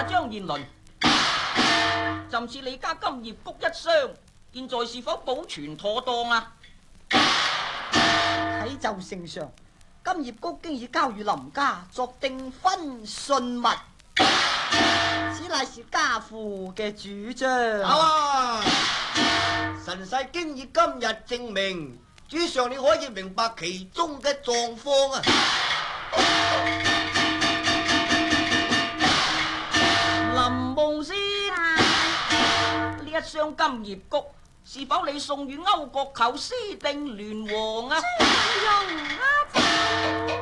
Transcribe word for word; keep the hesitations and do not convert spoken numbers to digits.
張彥麟，朕賜你家金葉菊一箱，現在是否保存妥當啊？ 喺奏聖上，金葉菊經已交予林家作訂婚信物，此乃是家父嘅主張。 好啊！臣世經已今日證明，主上你可以明白其中嘅狀況啊！ 林夢仙，呢一箱金葉菊是否你送與歐國舅私定聯王啊？ 容啊！